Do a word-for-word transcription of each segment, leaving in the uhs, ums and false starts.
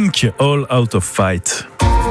Pink, All Out of Fight.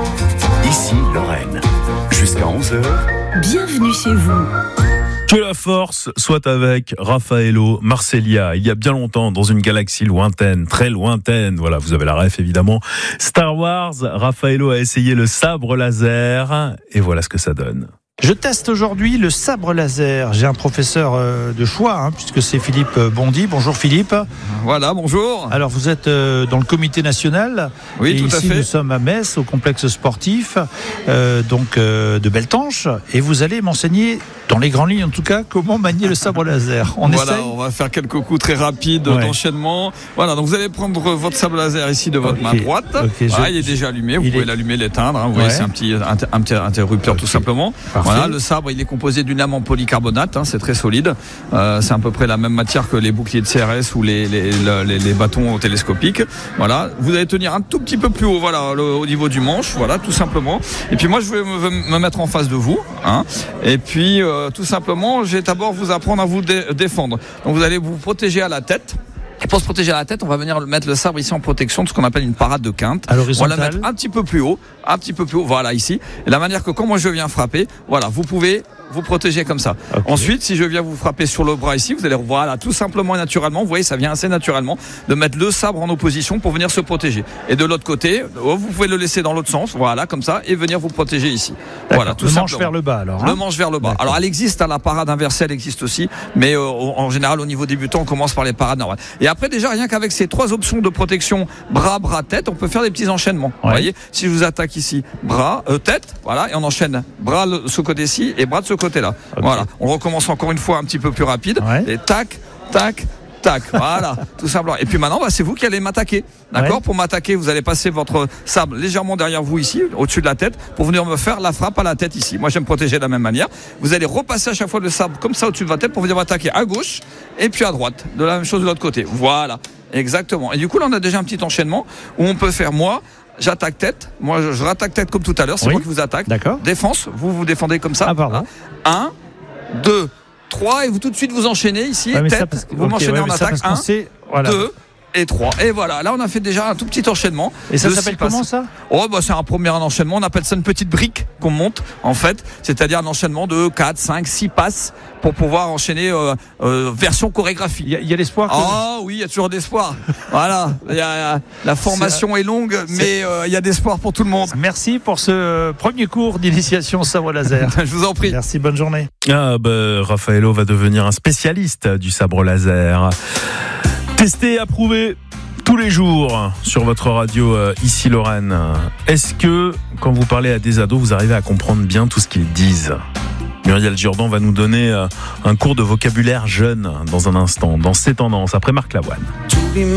Ici Lorraine, jusqu'à onze heures. Bienvenue chez vous. Que la force soit avec Raffaello Marcellia. Il y a bien longtemps, dans une galaxie lointaine, très lointaine, voilà, vous avez la ref évidemment, Star Wars, Raffaello a essayé le sabre laser, et voilà ce que ça donne. Je teste aujourd'hui le sabre laser. J'ai un professeur de choix, hein, puisque c'est Philippe Bondy. Bonjour Philippe. Voilà, bonjour. Alors vous êtes dans le comité national. Oui, et tout ici, à fait. Nous sommes à Metz, au complexe sportif euh, donc euh, de Beltanche. Et vous allez m'enseigner, dans les grandes lignes en tout cas, comment manier le sabre laser. On voilà, essaye. on va faire quelques coups très rapides ouais. d'enchaînement. Voilà, donc vous allez prendre votre sabre laser ici de votre okay. main droite. Okay, je... voilà, il est déjà allumé. Vous il pouvez est... l'allumer, l'éteindre. Hein. Vous ouais. voyez, c'est un petit, un, un petit interrupteur okay. tout simplement. Parfait. Voilà, le sabre, il est composé d'une lame en polycarbonate. Hein, c'est très solide. Euh, c'est à peu près la même matière que les boucliers de C R S ou les, les, les, les bâtons télescopiques. Voilà, vous allez tenir un tout petit peu plus haut, voilà, le, au niveau du manche. Voilà, tout simplement. Et puis moi, je vais me, me mettre en face de vous. Hein. Et puis, euh, tout simplement, je vais d'abord vous apprendre à vous dé- défendre. Donc, vous allez vous protéger à la tête. Et pour se protéger à la tête, on va venir mettre le sabre ici en protection de ce qu'on appelle une parade de quinte. À l'horizontale. On va la mettre un petit peu plus haut, un petit peu plus haut, voilà ici. Et la manière que quand moi je viens frapper, voilà, vous pouvez vous protéger comme ça. Okay. Ensuite, si je viens vous frapper sur le bras ici, vous allez voilà, tout simplement et naturellement, vous voyez, ça vient assez naturellement de mettre le sabre en opposition pour venir se protéger. Et de l'autre côté, vous pouvez le laisser dans l'autre sens, voilà, comme ça, et venir vous protéger ici. D'accord. Voilà, tout le simplement. manche vers le bas alors. Hein le manche vers le bas. D'accord. Alors elle existe, hein, la parade inversée, elle existe aussi, mais euh, en général au niveau débutant, on commence par les parades normales. Et après déjà, rien qu'avec ces trois options de protection, bras, bras, tête, on peut faire des petits enchaînements. Ouais. Vous voyez, si je vous attaque ici, bras, euh, tête, voilà, et on enchaîne bras de ce côté-ci et bras de ce côté-là. Okay. Voilà. On recommence encore une fois un petit peu plus rapide. Ouais. Et tac, tac, tac. Voilà, tout simplement. Et puis maintenant, bah, c'est vous qui allez m'attaquer. D'accord ? Ouais. Pour m'attaquer, vous allez passer votre sabre légèrement derrière vous ici, au-dessus de la tête, pour venir me faire la frappe à la tête ici. Moi, je vais me protéger de la même manière. Vous allez repasser à chaque fois le sabre comme ça au-dessus de votre tête pour venir m'attaquer à gauche et puis à droite. De la même chose de l'autre côté. Voilà, exactement. Et du coup, là, on a déjà un petit enchaînement où on peut faire moi. J'attaque tête, moi je, je rattaque tête comme tout à l'heure, c'est oui. moi qui vous attaque. D'accord. Défense, vous vous défendez comme ça. Ah, pardon. un, deux, trois, et vous tout de suite vous enchaînez ici, ouais, tête, que, vous okay, m'enchaînez ouais, en attaque. un, voilà. deux et trois. Et voilà, là on a fait déjà un tout petit enchaînement. Et ça s'appelle comment ça ? Oh bah c'est un premier enchaînement, on appelle ça une petite brique qu'on monte en fait, c'est-à-dire un enchaînement de quatre, cinq, six passes pour pouvoir enchaîner euh, euh, version chorégraphie. Il y a, il y a l'espoir que... Ah oui, il y a toujours d'espoir. Voilà, il y a, la formation est, est longue, mais euh, il y a d'espoir pour tout le monde. Merci pour ce premier cours d'initiation sabre laser. Je vous en prie. Merci, bonne journée. Ah bah, Raffaello va devenir un spécialiste du sabre laser. Testé, approuvé tous les jours sur votre radio euh, ici Lorraine. Est-ce que quand vous parlez à des ados, vous arrivez à comprendre bien tout ce qu'ils disent ? Muriel Jourdan va nous donner euh, un cours de vocabulaire jeune dans un instant, dans ces tendances, après Marc Lavoine.